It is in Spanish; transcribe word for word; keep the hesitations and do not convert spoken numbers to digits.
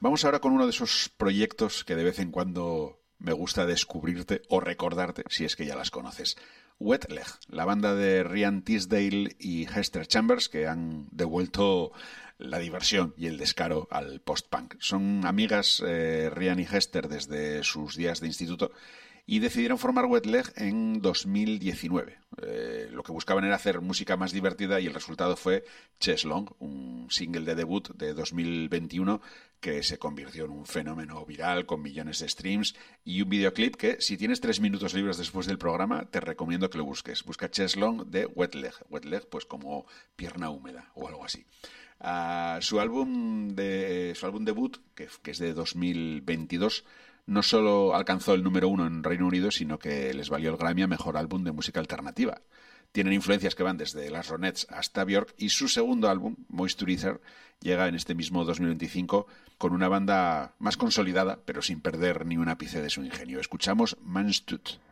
Vamos ahora con uno de esos proyectos que de vez en cuando me gusta descubrirte o recordarte, si es que ya las conoces. Wet Leg, la banda de Ryan Tisdale y Hester Chambers, que han devuelto la diversión y el descaro al post-punk. Son amigas, eh, Ryan y Hester, desde sus días de instituto, y decidieron formar Wet Leg en dos mil diecinueve. Eh, lo que buscaban era hacer música más divertida y el resultado fue Chess Long, un single de debut de dos mil veintiuno que se convirtió en un fenómeno viral con millones de streams y un videoclip que, si tienes tres minutos libres después del programa, te recomiendo que lo busques. Busca Chess Long de Wet Leg. Wet Leg, pues como pierna húmeda o algo así. Uh, su álbum de su álbum debut, que, que es de dos mil veintidós, no solo alcanzó el número uno en Reino Unido, sino que les valió el Grammy a Mejor Álbum de Música Alternativa. Tienen influencias que van desde las Ronettes hasta Björk, y su segundo álbum, Moisturizer, llega en este mismo dos mil veinticinco con una banda más consolidada, pero sin perder ni un ápice de su ingenio. Escuchamos Manstut.